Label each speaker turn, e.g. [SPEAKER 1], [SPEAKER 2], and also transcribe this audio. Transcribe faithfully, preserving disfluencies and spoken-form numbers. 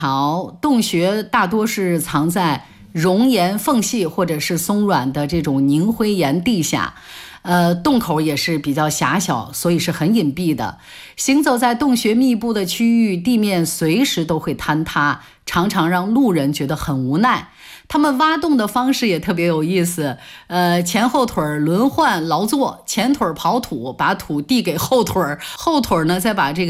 [SPEAKER 1] 好，洞穴大多是藏在熔岩缝隙或者是松软的这种凝灰岩地下，呃，洞口也是比较狭小，所以是很隐蔽的。行走在洞穴密布的区域，地面随时都会坍塌，常常让路人觉得很无奈。他们挖洞的方式也特别有意思，呃，前后腿轮换劳作，前腿刨土，把土递给后腿，后腿呢再把这个